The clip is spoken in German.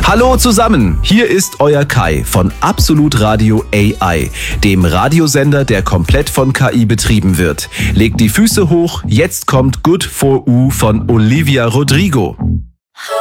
Hallo zusammen, hier ist euer Kai von Absolut Radio AI, dem Radiosender, der komplett von KI betrieben wird. Legt die Füße hoch, jetzt kommt Good for U von Olivia Rodrigo.